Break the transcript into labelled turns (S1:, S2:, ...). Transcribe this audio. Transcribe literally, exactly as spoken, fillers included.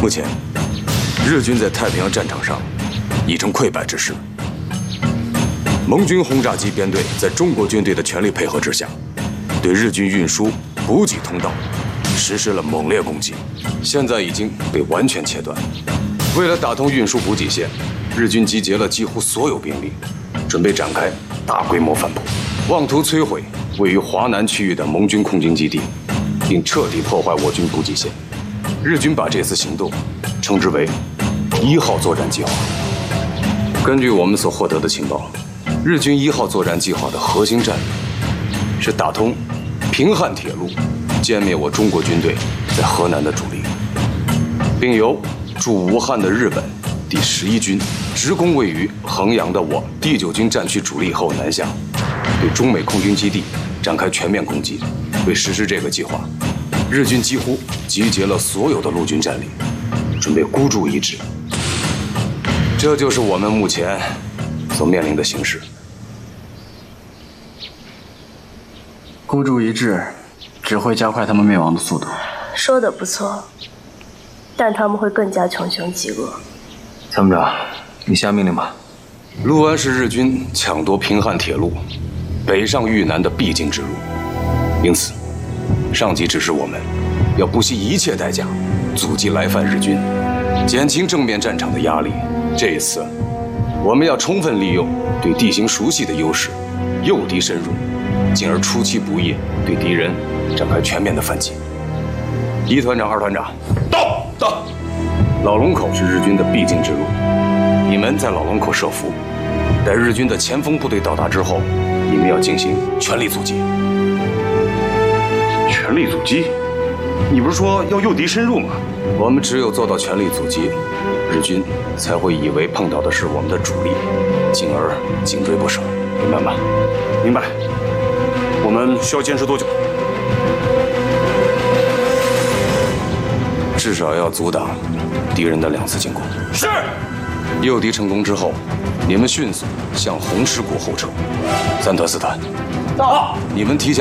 S1: 目前，日军在太平洋战场上已成溃败之势。盟军轰炸机编队在中国军队的全力配合之下，对日军运输补给通道实施了猛烈攻击，现在已经被完全切断。为了打通运输补给线，日军集结了几乎所有兵力，准备展开大规模反扑，妄图摧毁位于华南区域的盟军空军基地，并彻底破坏我军补给线。日军把这次行动称之为“一号作战计划”。根据我们所获得的情报，日军一号作战计划的核心战略是打通平汉铁路，歼灭我中国军队在河南的主力，并由驻武汉的日本第十一军直攻位于衡阳的我第九军战区主力后南下，对中美空军基地展开全面攻击。为实施这个计划，日军几乎集结了所有的陆军战力，准备孤注一掷。这就是我们目前所面临的形势。
S2: 孤注一掷，只会加快他们灭亡的速度。
S3: 说的不错，但他们会更加穷凶极恶。
S1: 参谋长，你下命令吧。六安是日军抢夺平汉铁路、北上豫南的必经之路，因此，上级指示我们要不惜一切代价阻击来犯日军，减轻正面战场的压力。这一次，我们要充分利用对地形熟悉的优势，诱敌深入，进而出其不意对敌人展开全面的反击。一团长、二团长，到到。老龙口是日军的必经之路，你们在老龙口设伏，待日军的前锋部队到达之后，你们要进行全力阻击。
S4: 全力阻击？你不是说要诱敌深入吗？
S1: 我们只有做到全力阻击，日军才会以为碰到的是我们的主力，进而紧追不舍，明白吗？
S4: 明白。我们需要坚持多久？
S1: 至少要阻挡敌人的两次进攻。
S4: 是。
S1: 诱敌成功之后，你们迅速向红石谷后撤。三团、四团，到。你们提前